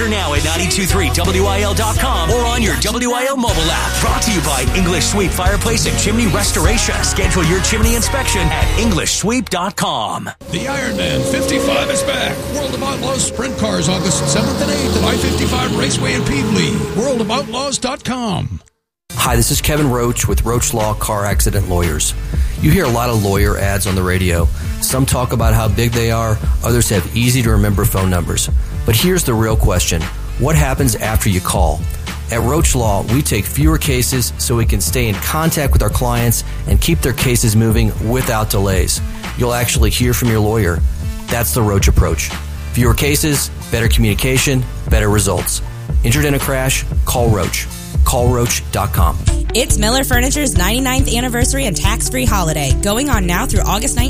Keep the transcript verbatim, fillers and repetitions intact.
Register now at nine two three W I L dot com or on your W I L mobile app. Brought to you by English Sweep Fireplace and Chimney Restoration. Schedule your chimney inspection at english sweep dot com. The Ironman fifty-five is back. World of Outlaws Sprint Cars, August seventh and eighth at I fifty-five Raceway in Peebly. world of outlaws dot com. Hi, this is Kevin Roach with Roach Law Car Accident Lawyers. You hear a lot of lawyer ads on the radio. Some talk about how big they are, others have easy-to-remember phone numbers. But here's the real question. What happens after you call? At Roach Law, we take fewer cases so we can stay in contact with our clients and keep their cases moving without delays. You'll actually hear from your lawyer. That's the Roach approach. Fewer cases, better communication, better results. Injured in a crash? Call Roach. call roach dot com. It's Miller Furniture's ninety-ninth anniversary and tax-free holiday, going on now through August nineteenth.